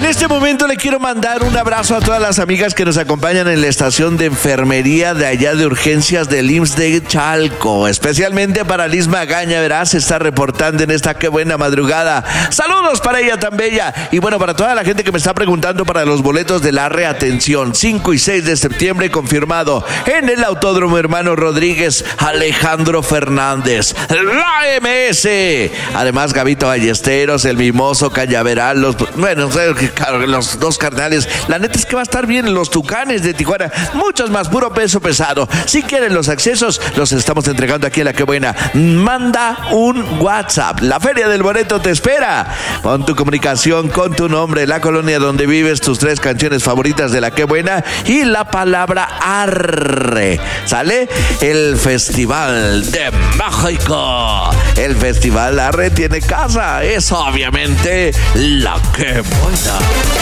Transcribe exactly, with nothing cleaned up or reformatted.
En este momento le quiero mandar un abrazo a todas las amigas que nos acompañan en la estación de enfermería de allá de urgencias del I M S S de Chalco. Especialmente para Liz Magaña, verás, se está reportando en esta qué buena madrugada. Saludos para ella tan bella. Y bueno, para toda la gente que me está preguntando para los boletos de la reatención, cinco y seis de septiembre confirmado en el Autódromo Hermano Rodríguez, Alejandro Fernández, la M S. Además, Gavito Ballesteros, El Mimoso, Cañaveral, los, bueno, los dos carnales. La neta es que va a estar bien, los Tucanes de Tijuana, muchos más, puro peso pesado. Si quieren los accesos, los estamos entregando aquí en La Qué Buena. Manda un WhatsApp. La Feria del Boleto te espera. Pon tu comunicación con tu nombre, la colonia donde vives, tus tres canciones favoritas de La Qué Buena y la palabra arre. ¿Sale? El Festival de México. El Festival Arre tiene casa. Es obviamente La Qué Buena.